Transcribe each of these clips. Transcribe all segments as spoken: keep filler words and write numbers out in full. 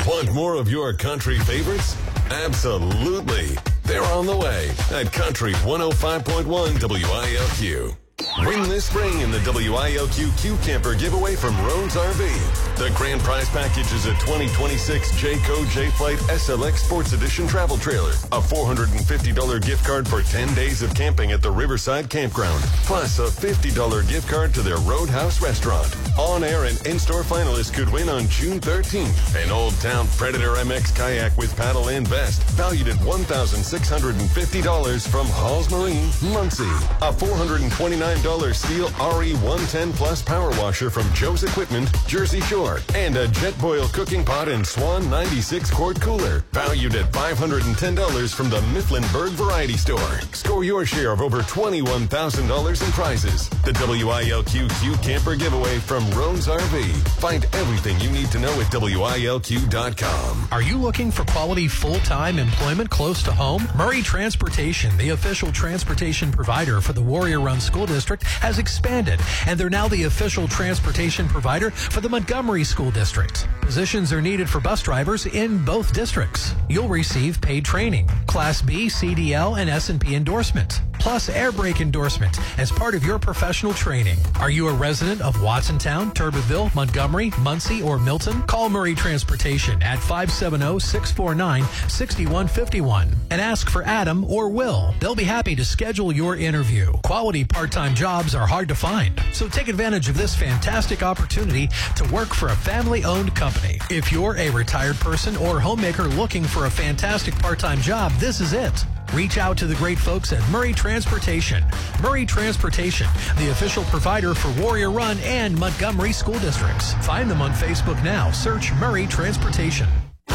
Want more of your country favorites? Absolutely. They're on the way at Country one oh five point one W I L Q. Win this spring in the W I L Q Q Camper giveaway from Rhodes R V. The grand prize package is a twenty twenty-six Jayco J-Flight S L X Sports Edition travel trailer, a four hundred fifty dollars gift card for ten days of camping at the Riverside Campground, plus a fifty dollars gift card to their Roadhouse restaurant. On-air and in-store finalists could win on June thirteenth an Old Town Predator M X kayak with paddle and vest, valued at one thousand six hundred fifty dollars from Halls Marine, Muncie. A four hundred twenty-nine dollars Steel R E one ten Plus power washer from Joe's Equipment, Jersey Shore, and a Jetboil cooking pot and Swan ninety-six quart cooler, valued at five hundred ten dollars from the Mifflinburg Variety Store. Score your share of over twenty-one thousand dollars in prizes. The W I L Q Q Camper giveaway from Rhodes R V. Find everything you need to know at W I L Q dot com. Are you looking for quality full-time employment close to home? Murray Transportation, the official transportation provider for the Warrior Run School District, has expanded, and they're now the official transportation provider for the Montgomery School District. Positions are needed for bus drivers in both districts. You'll receive paid training, Class B, C D L, and S and P endorsement, plus air brake endorsement as part of your professional training. Are you a resident of Watsontown, Turbeville, Montgomery, Muncie, or Milton? Call Murray Transportation at five seven zero, six four nine, six one five one and ask for Adam or Will. They'll be happy to schedule your interview. Quality part-time jobs are hard to find, so take advantage of this fantastic opportunity to work for a family-owned company. If you're a retired person or homemaker looking for a fantastic part-time job, this is it. Reach out to the great folks at Murray Transportation. Murray Transportation, the official provider for Warrior Run and Montgomery school districts. Find them on Facebook now. Search Murray Transportation.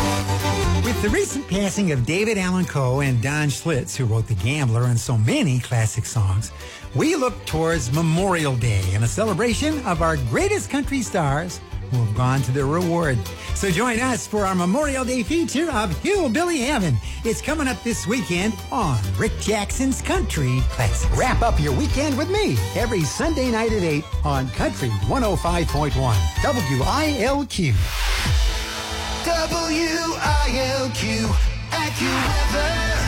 With the recent passing of David Allan Coe and Don Schlitz, who wrote The Gambler and so many classic songs, we look towards Memorial Day and a celebration of our greatest country stars who have gone to their reward. So join us for our Memorial Day feature of Hillbilly Heaven. It's coming up this weekend on Rick Jackson's Country Classics. Wrap up your weekend with me every Sunday night at eight on Country one oh five point one W I L Q. W I L Q, AccuWeather.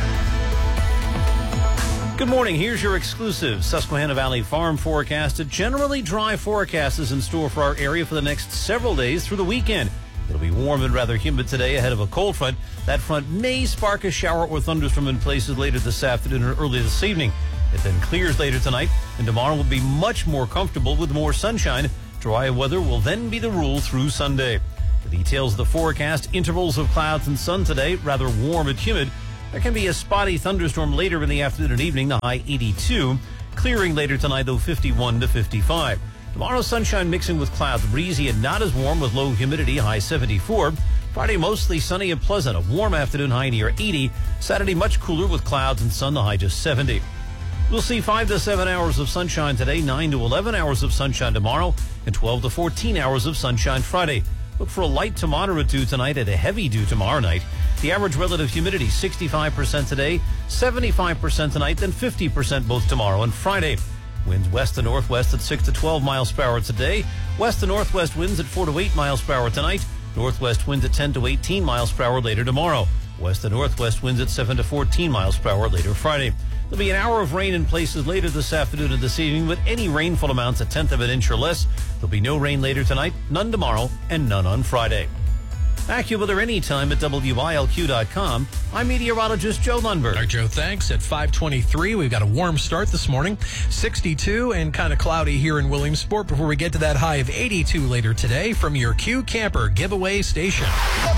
Good morning. Here's your exclusive Susquehanna Valley Farm forecast. A generally dry forecast is in store for our area for the next several days through the weekend. It'll be warm and rather humid today ahead of a cold front. That front may spark a shower or thunderstorm in places later this afternoon or early this evening. It then clears later tonight, and tomorrow will be much more comfortable with more sunshine. Dry weather will then be the rule through Sunday. The details of the forecast: intervals of clouds and sun today, rather warm and humid. There can be a spotty thunderstorm later in the afternoon and evening, the high eighty-two. Clearing later tonight, though, fifty-one to fifty-five. Tomorrow, sunshine mixing with clouds, breezy and not as warm with low humidity, high seventy-four. Friday, mostly sunny and pleasant, a warm afternoon, high near eighty. Saturday, much cooler with clouds and sun, the high just seventy. We'll see five to seven hours of sunshine today, nine to eleven hours of sunshine tomorrow, and twelve to fourteen hours of sunshine Friday. Look for a light to moderate dew tonight and a heavy dew tomorrow night. The average relative humidity, sixty-five percent today, seventy-five percent tonight, then fifty percent both tomorrow and Friday. Winds west to northwest at six to twelve miles per hour today. West to northwest winds at four to eight miles per hour tonight. Northwest winds at ten to eighteen miles per hour later tomorrow. West to northwest winds at seven to fourteen miles per hour later Friday. There'll be an hour of rain in places later this afternoon and this evening, with any rainfall amounts a tenth of an inch or less. There'll be no rain later tonight, none tomorrow, and none on Friday. AccuWeather anytime at W I L Q dot com. I'm meteorologist Joe Lundberg. All right, Joe, thanks. At five twenty-three, we've got a warm start this morning. sixty-two and kind of cloudy here in Williamsport before we get to that high of eighty-two later today from your Q Camper giveaway station.